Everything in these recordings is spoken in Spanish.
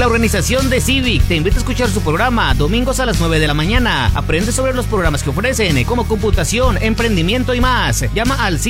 La organización de Civic te invita a escuchar su programa domingos a las 9 de la mañana. Aprende sobre los programas que ofrecen, como computación, emprendimiento y más. Llama al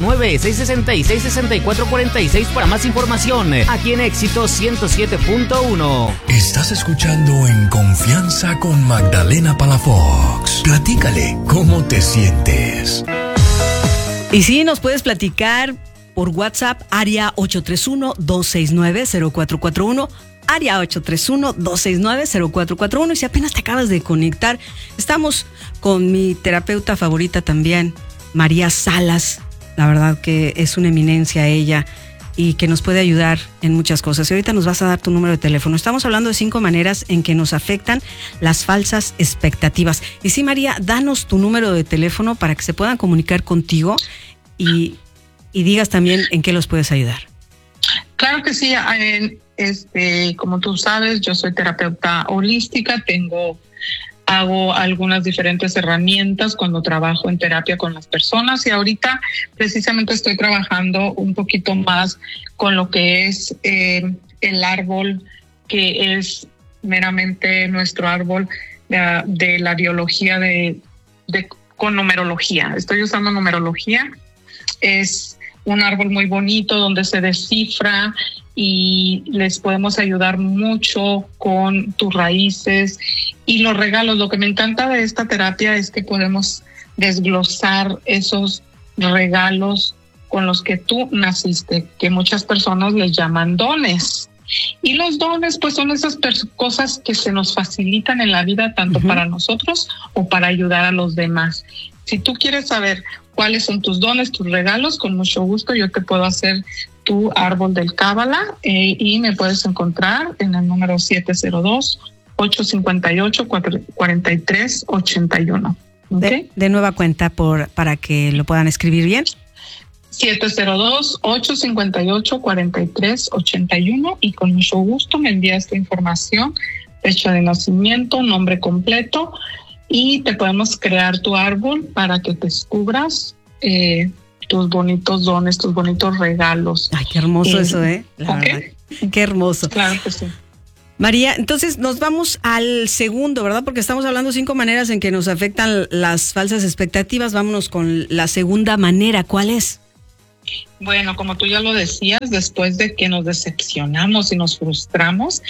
559-666-6446 para más información. Aquí en Éxito 107.1. Estás escuchando En Confianza con Magdalena Palafox. Platícale cómo te sientes. Y sí, nos puedes platicar por WhatsApp, área 831-269-0441, área 831-269-0441. Y si apenas te acabas de conectar, estamos con mi terapeuta favorita también, María Salas. La verdad que es una eminencia ella y que nos puede ayudar en muchas cosas. Y ahorita nos vas a dar tu número de teléfono. Estamos hablando de 5 maneras en que nos afectan las falsas expectativas. Y sí, María, danos tu número de teléfono para que se puedan comunicar contigo y digas también en qué los puedes ayudar. Claro que sí. Como tú sabes, yo soy terapeuta holística, hago algunas diferentes herramientas cuando trabajo en terapia con las personas, y ahorita precisamente estoy trabajando un poquito más con lo que es el árbol, que es meramente nuestro árbol de la biología con numerología. Estoy usando numerología. Es un árbol muy bonito donde se descifra y les podemos ayudar mucho con tus raíces y los regalos. Lo que me encanta de esta terapia es que podemos desglosar esos regalos con los que tú naciste, que muchas personas les llaman dones. Y los dones, pues, son esas cosas que se nos facilitan en la vida, tanto para nosotros o para ayudar a los demás. Si tú quieres saber cuáles son tus dones, tus regalos, con mucho gusto yo te puedo hacer tu árbol del Cábala, y me puedes encontrar en el número 702-858-4381. ¿Okay? De nueva cuenta para que lo puedan escribir bien. 702-858-4381, y con mucho gusto me envías tu información, fecha de nacimiento, nombre completo, y te podemos crear tu árbol para que descubras tus bonitos dones, tus bonitos regalos. Ay, qué hermoso eso, la verdad. Qué hermoso. Claro que sí. María, entonces nos vamos al segundo, ¿verdad? Porque estamos hablando 5 maneras en que nos afectan las falsas expectativas. Vámonos con la segunda manera. ¿Cuál es? Bueno, como tú ya lo decías, después de que nos decepcionamos y nos frustramos,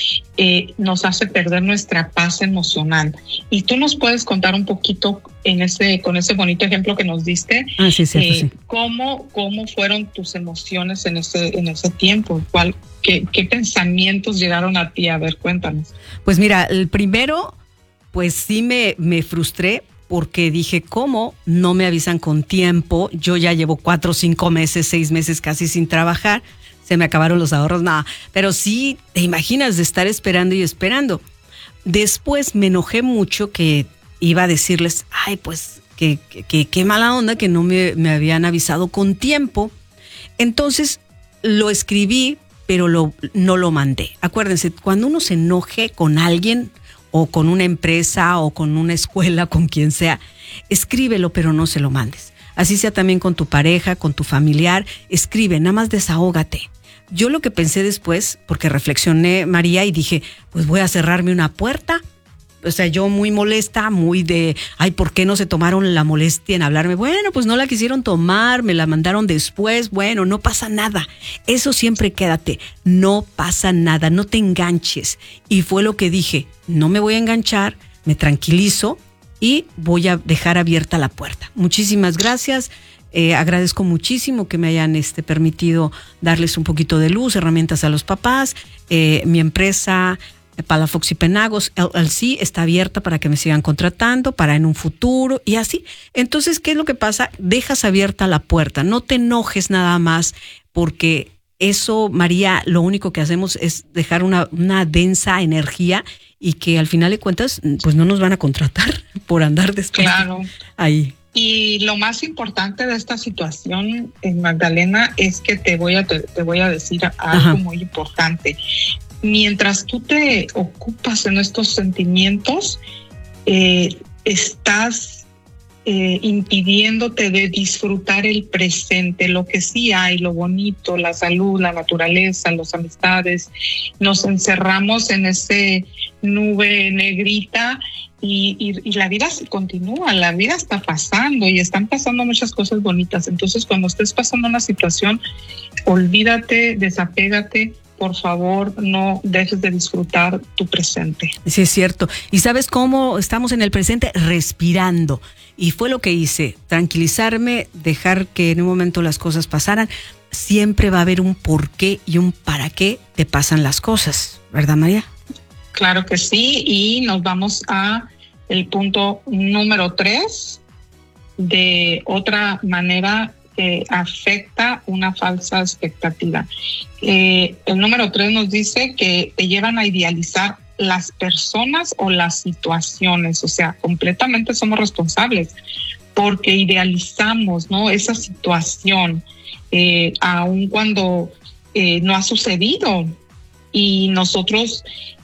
nos hace perder nuestra paz emocional. Y tú nos puedes contar un poquito con ese bonito ejemplo que nos diste. Sí, sí. ¿Cómo fueron tus emociones en ese tiempo? ¿Qué pensamientos llegaron a ti? A ver, cuéntanos. Pues mira, el primero, pues sí me frustré, porque dije, ¿cómo no me avisan con tiempo? Yo ya llevo 4, 5 meses, 6 meses casi sin trabajar. Se me acabaron los ahorros, nada. Pero sí, te imaginas de estar esperando y esperando. Después me enojé mucho que iba a decirles, ay, pues, qué mala onda que no me habían avisado con tiempo. Entonces lo escribí, pero no lo mandé. Acuérdense, cuando uno se enoje con alguien, o con una empresa, o con una escuela, con quien sea, escríbelo, pero no se lo mandes. Así sea también con tu pareja, con tu familiar, escribe, nada más desahógate. Yo lo que pensé después, porque reflexioné, María, y dije, pues voy a cerrarme una puerta. O sea, yo muy molesta, muy de, ay, ¿por qué no se tomaron la molestia en hablarme? Bueno, pues no la quisieron tomar, me la mandaron después, bueno, no pasa nada. Eso siempre quédate, no pasa nada, no te enganches. Y fue lo que dije, no me voy a enganchar, me tranquilizo y voy a dejar abierta la puerta. Muchísimas gracias, agradezco muchísimo que me hayan permitido darles un poquito de luz, herramientas a los papás, mi empresa Palafox y Penagos LLC está abierta para que me sigan contratando, para en un futuro y así. Entonces, ¿qué es lo que pasa? Dejas abierta la puerta, no te enojes nada más, porque eso, María, lo único que hacemos es dejar una densa energía y que al final de cuentas, pues no nos van a contratar por andar después. Claro. Ahí. Y lo más importante de esta situación, Magdalena, es que te voy a decir algo muy importante. Mientras tú te ocupas en estos sentimientos, estás impidiéndote de disfrutar el presente, lo que sí hay, lo bonito, la salud, la naturaleza, las amistades. Nos encerramos en ese nube negrita y la vida continúa, la vida está pasando y están pasando muchas cosas bonitas. Entonces, cuando estés pasando una situación, olvídate, desapégate. Por favor, no dejes de disfrutar tu presente. Sí, es cierto. ¿Y sabes cómo estamos en el presente? Respirando. Y fue lo que hice, tranquilizarme, dejar que en un momento las cosas pasaran. Siempre va a haber un por qué y un para qué te pasan las cosas, ¿verdad, María? Claro que sí, y nos vamos a el punto número 3, de otra manera que afecta una falsa expectativa. El número 3 nos dice que te llevan a idealizar las personas o las situaciones, o sea, completamente somos responsables porque idealizamos, ¿no?, esa situación, aun cuando no ha sucedido, y nosotros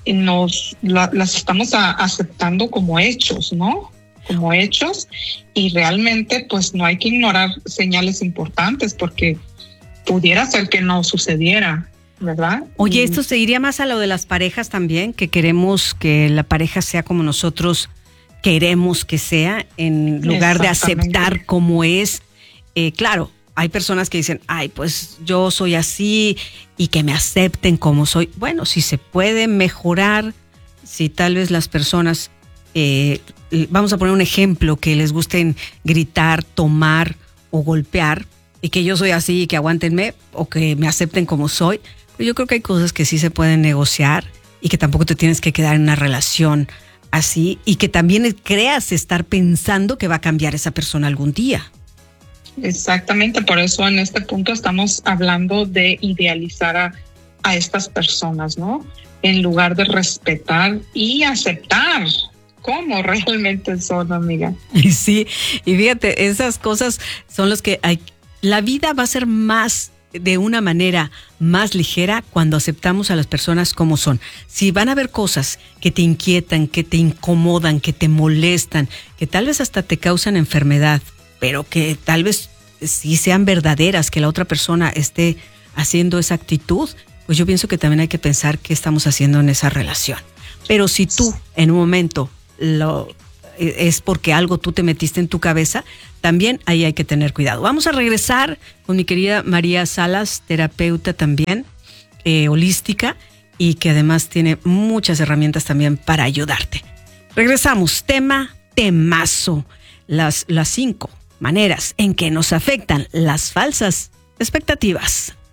las estamos aceptando como hechos, ¿no? Como hechos, y realmente pues no hay que ignorar señales importantes porque pudiera ser que no sucediera, ¿verdad? Oye, esto se iría más a lo de las parejas también, que queremos que la pareja sea como nosotros queremos que sea, en lugar de aceptar como es. Claro, hay personas que dicen, ay, pues yo soy así y que me acepten como soy. Bueno, si se puede mejorar, si tal vez las personas, vamos a poner un ejemplo, que les gusten gritar, tomar o golpear, y que yo soy así y que aguántenme o que me acepten como soy. Pero yo creo que hay cosas que sí se pueden negociar y que tampoco te tienes que quedar en una relación así, y que también creas estar pensando que va a cambiar esa persona algún día. Exactamente, por eso en este punto estamos hablando de idealizar a estas personas, ¿no? En lugar de respetar y aceptar cómo realmente son, amiga. Y sí, y fíjate, esas cosas son las que hay. La vida va a ser más, de una manera más ligera, cuando aceptamos a las personas como son. Si van a haber cosas que te inquietan, que te incomodan, que te molestan, que tal vez hasta te causan enfermedad, pero que tal vez sí sean verdaderas, que la otra persona esté haciendo esa actitud, pues yo pienso que también hay que pensar qué estamos haciendo en esa relación. Pero si tú en un momento es porque algo tú te metiste en tu cabeza, también ahí hay que tener cuidado. Vamos a regresar con mi querida María Salas, terapeuta también, holística, y que además tiene muchas herramientas también para ayudarte. Regresamos, temazo, las 5 maneras en que nos afectan las falsas expectativas.